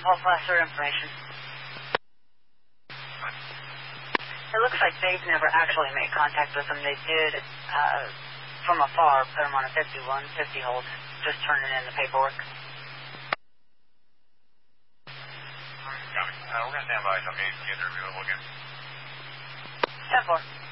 I'll flash their information. It looks like they've never actually made contact with them. They did, from afar, put them on a 50 hold, just turning in the paperwork. Got it. We're going to stand by. So I'm getting the interview. We'll get 10-4.